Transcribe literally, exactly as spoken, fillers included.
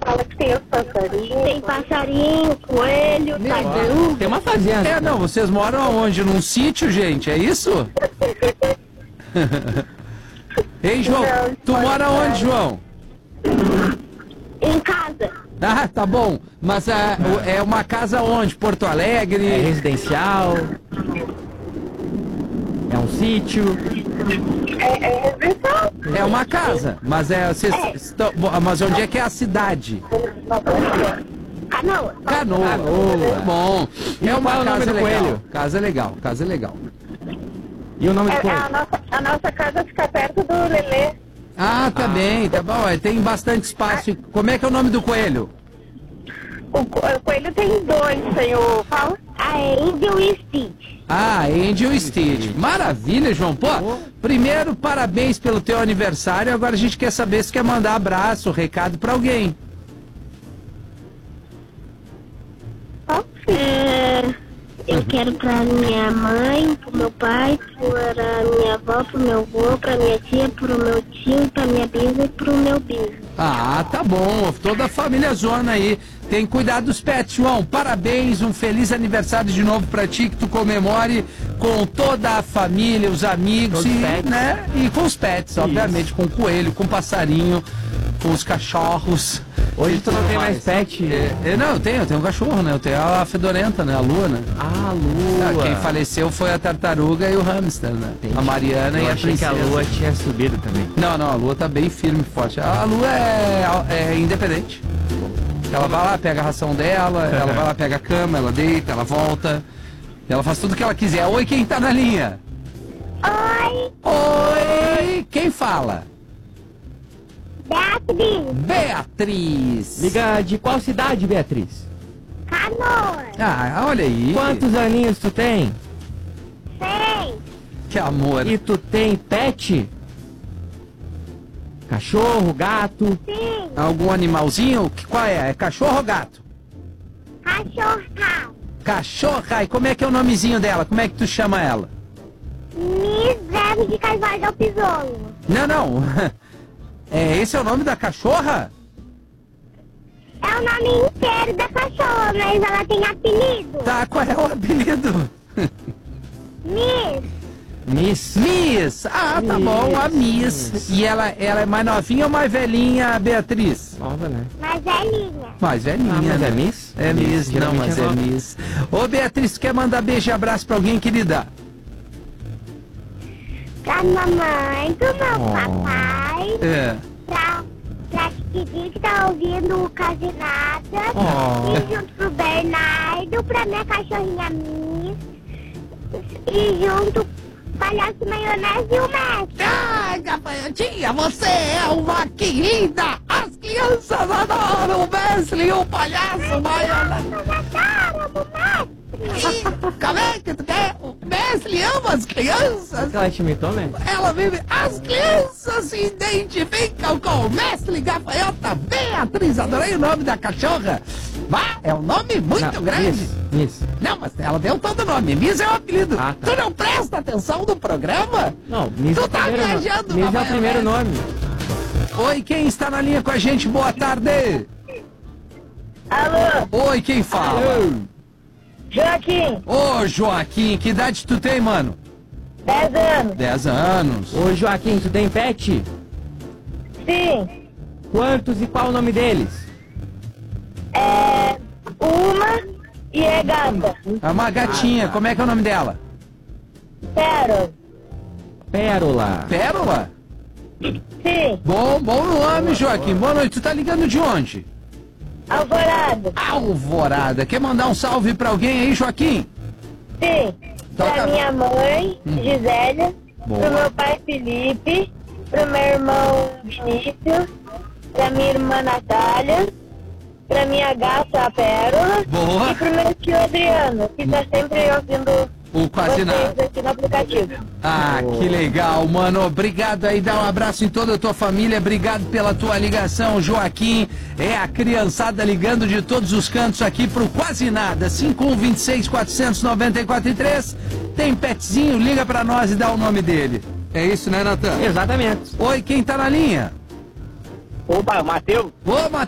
fala que tem os passarinhos. Tem passarinho, coelho, tartaruga. Tem uma fazenda. É, não, vocês moram aonde? Num sítio, gente, é isso? Ei, João, Não, tu mora onde, João? Em casa. Ah, tá bom. Mas é, é uma casa onde? Porto Alegre? É residencial. É um sítio. É, é residencial. É uma casa, mas é, vocês É. estão, mas onde é que é a cidade? Canoa. Canoa. Canoa. Bom. E É uma qual é o nome casa do legal. coelho? Casa legal, casa legal. E o nome É, do é a, coelho? nossa, a nossa casa fica perto do Lelê. Ah, tá bem, tá bom. é, Tem bastante espaço. E como é que é o nome do coelho? O, co- o coelho tem dois, tem o... Fala? A Angel e Stitch. Ah, Angel Stitch. Maravilha, João. Pô, primeiro, parabéns pelo teu aniversário. Agora a gente quer saber se quer mandar abraço, recado pra alguém. É, eu quero pra minha mãe, pro meu pai, pra minha avó, pro meu avô, pra minha tia, pro meu tio, pra minha bisa e pro meu bis. Ah, tá bom. Toda a família zona aí. Tem cuidado dos pets, João. Parabéns, um feliz aniversário de novo pra ti, que tu comemore com toda a família, os amigos Com os e, pets. né? E com os pets, obviamente, com o coelho, com o passarinho, com os cachorros. Hoje e tu não tudo tem mais pet? É, é, não, eu tenho, eu tenho um cachorro, né? Eu tenho a fedorenta, né? A Lua, né? Ah, Ah, lua. quem faleceu foi a tartaruga e o hamster, né? A Mariana Eu e a achei que a princesa. lua tinha subido também. Não, não, a Lua tá bem firme e forte. A Lua é, é independente. Ela vai lá, pega a ração dela, ela vai lá, pega a cama, ela deita, ela volta. Ela faz tudo o que ela quiser. Oi, quem tá na linha? Oi, Oi, quem fala? Beatriz, Beatriz. Liga de qual cidade, Beatriz? Canoa, Ah, olha aí. Quantos aninhos tu tem? seis, Que amor. E tu tem pet? Cachorro, gato? sim, Algum animalzinho? Que- Qual é? É cachorro ou gato? cachorra, Cachorra. E como é que é o nomezinho dela? Como é que tu chama ela? Miss Zé de Carvalho ao Pisolo. Não, não. É, esse é o nome da cachorra? É o nome inteiro da cachorra, mas ela tem apelido. Tá, qual é o apelido? Miss, Miss? Miss. Ah, tá Miss. bom, a Miss. Miss. E ela, ela é mais novinha ou mais velhinha, Beatriz? Nova, né? mas é linha. Mais velhinha. Ah, mas né? é Miss? É Miss, não, geralmente mas é é nova. Miss. Ô, Beatriz, tu quer mandar beijo e abraço pra alguém, querida? Pra mamãe, do meu Oh. papai, É. pra, pra Titi que tá ouvindo o Casinada, Oh. e junto pro Bernardo, pra minha cachorrinha Miss, e junto Palhaço Maionese e o Mestre. Ai, gafanhotinha, você é uma querida! As crianças adoram o Wesley, o palhaço maionese. Nós adoramos o Mestre. Como é que tu quer? O Wesley ama as crianças. Ela te imitou, né? Ela vive. As crianças se identificam com o mestre gafanhota Beatriz. Adorei o nome da cachorra. Vá, é um nome muito Não, grande. Miss, Miss. Não, mas ela deu todo o nome. Miss é o apelido. Ah, tá. Tu não presta atenção no programa? Não, Miss Tu é o tá primeiro nome. viajando, Miss é o papai, primeiro né? nome. Oi, quem está na linha com a gente? Boa tarde. Alô, Oi, quem fala? Joaquim, Ô, Joaquim, que idade tu tem, mano? dez anos. Dez anos. Ô, Joaquim, tu tem pet? Sim, Quantos e qual o nome deles? é uma e é gata. É uma gatinha. Como é que é o nome dela? Pérola. Pérola. Pérola? Sim, Bom, bom nome, Joaquim. Boa noite. Tu tá ligando de onde? Alvorada. Alvorada. Quer mandar um salve pra alguém aí, Joaquim? Sim, Toca- pra minha mãe, Gisélia, Boa. pro meu pai Felipe, pro meu irmão Vinícius, pra minha irmã Natália, pra minha gata a Pérola Boa. e pro meu tio Adriano, que tá sempre ouvindo O quase vocês nada. aqui no aplicativo. Ah, que legal, mano. Obrigado aí, dá um abraço em toda a tua família. Obrigado pela tua ligação, Joaquim. É a criançada ligando de todos os cantos aqui pro Quase Nada. cinco um dois seis, quatro nove quatro três. Tem petzinho? Liga pra nós e dá o nome dele. É isso, né, Natan? Exatamente. Oi, quem tá na linha? Opa, Matheus. Ô,